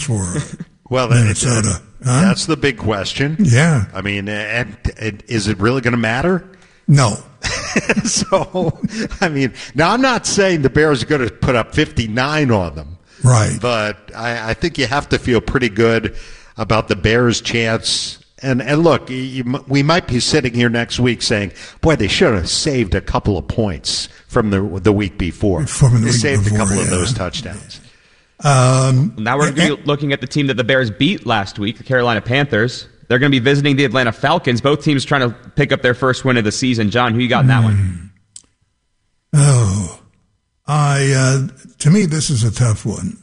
for well, Minnesota. That's the big question. Yeah. I mean, and is it really going to matter? No. So, I mean, now I'm not saying the Bears are going to put up 59 on them. Right. But I think you have to feel pretty good about the Bears' chance. And look, we might be sitting here next week saying, boy, they should have saved a couple of points from the week before. They saved a couple of those touchdowns. Now we're going to be looking at the team that the Bears beat last week, the Carolina Panthers. They're going to be visiting the Atlanta Falcons. Both teams trying to pick up their first win of the season. John, who you got in that one? Oh, to me, this is a tough one.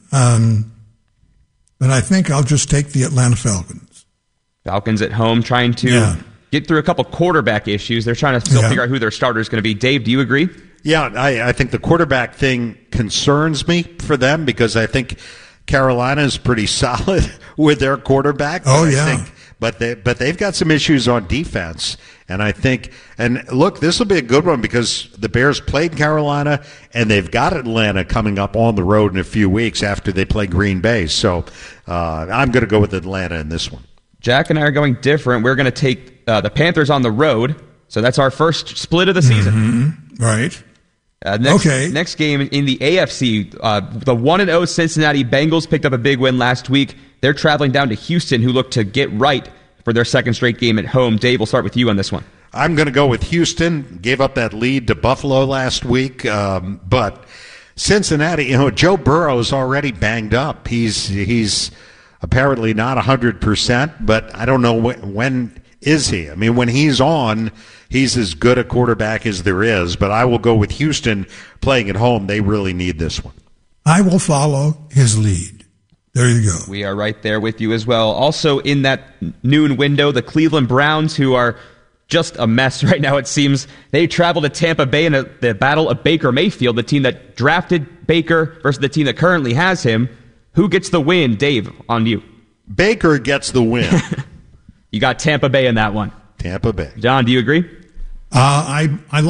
But I think I'll just take the Atlanta Falcons. Falcons at home trying to get through a couple quarterback issues. They're trying to still figure out who their starter is going to be. Dave, do you agree? Yeah, I think the quarterback thing concerns me for them because I think Carolina is pretty solid with their quarterback. But they've got some issues on defense. And I think, and look, this will be a good one because the Bears played Carolina and they've got Atlanta coming up on the road in a few weeks after they play Green Bay. So I'm going to go with Atlanta in this one. Jack and I are going different. We're going to take the Panthers on the road. So that's our first split of the season. Mm-hmm. Right. Next game in the AFC, the 1-0 Cincinnati Bengals picked up a big win last week. They're traveling down to Houston, who look to get right for their second straight game at home. Dave, we'll start with you on this one. I'm going to go with Houston. Gave up that lead to Buffalo last week, but Cincinnati, Joe Burrow's already banged up. He's apparently not 100%, but I don't know when is he. I mean, when he's on, he's as good a quarterback as there is, but I will go with Houston playing at home. They really need this one. I will follow his lead. There you go. We are right there with you as well. Also in that noon window, the Cleveland Browns, who are just a mess right now, it seems. They travel to Tampa Bay in the battle of Baker Mayfield, the team that drafted Baker versus the team that currently has him. Who gets the win? Dave, on you. Baker gets the win. You got Tampa Bay in that one. Tampa Bay. John, do you agree? I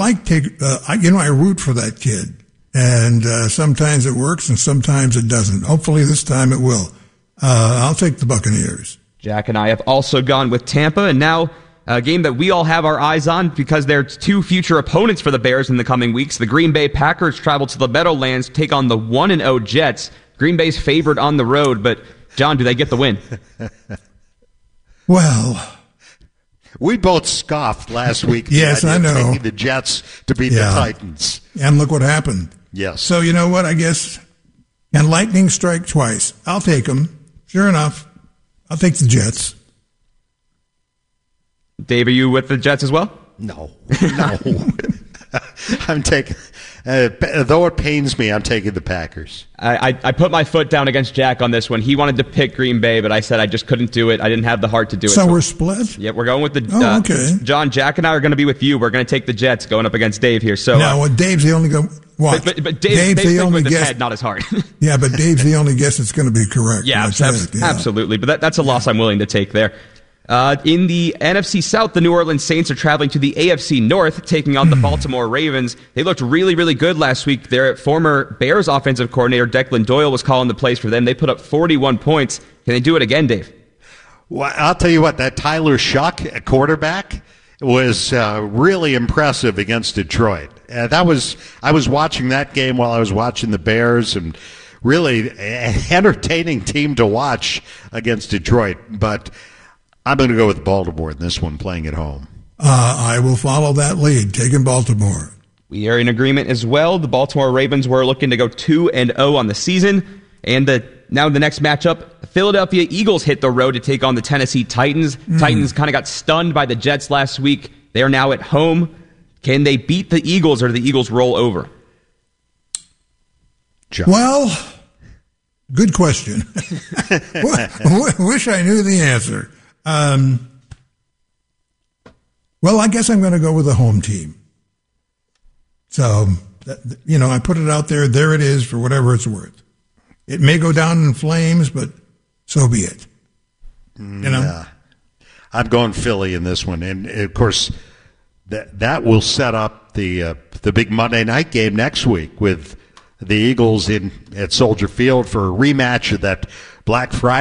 root for that kid. And sometimes it works and sometimes it doesn't. Hopefully this time it will. I'll take the Buccaneers. Jack and I have also gone with Tampa, and now a game that we all have our eyes on because there's two future opponents for the Bears in the coming weeks. The Green Bay Packers travel to the Meadowlands to take on the 1-0 Jets. Green Bay's favored on the road, but John, do they get the win? Well, we both scoffed last week. Yes, I know. Taking the Jets to beat the Titans. And look what happened. Yes. So you know what? I guess, and lightning strike twice. I'll take them. Sure enough, I'll take the Jets. Dave, are you with the Jets as well? No. I'm taking, though it pains me, I'm taking the Packers. I put my foot down against Jack on this one. He wanted to pick Green Bay, but I said I just couldn't do it. I didn't have the heart to do it. So we're split? Yeah, we're going with the... okay. John, Jack and I are going to be with you. We're going to take the Jets going up against Dave here. So now, Dave's the only go. Watch. But Dave's the only guess. Head, not his heart. Yeah, but Dave's the only guess that's going to be correct. Yeah, absolutely. But that's a loss I'm willing to take there. In the NFC South, the New Orleans Saints are traveling to the AFC North, taking on the Baltimore Ravens. They looked really, really good last week. Their former Bears offensive coordinator, Declan Doyle, was calling the plays for them. They put up 41 points. Can they do it again, Dave? Well, I'll tell you what, that Tyler Shuck, a quarterback, was really impressive against Detroit. I was watching that game while I was watching the Bears, and really an entertaining team to watch against Detroit. But I'm going to go with Baltimore in this one, playing at home. I will follow that lead, taking Baltimore. We are in agreement as well. The Baltimore Ravens were looking to go 2-0 on the season. And now the next matchup, Philadelphia Eagles hit the road to take on the Tennessee Titans. Titans kind of got stunned by the Jets last week. They are now at home. Can they beat the Eagles, or do the Eagles roll over? John. Well, good question. Wish I knew the answer. Well, I guess I'm going to go with the home team. So, I put it out there. There it is for whatever it's worth. It may go down in flames, but so be it. Yeah. I'm going Philly in this one. And, of course, that will set up the big Monday night game next week with the Eagles at Soldier Field for a rematch of that Black Friday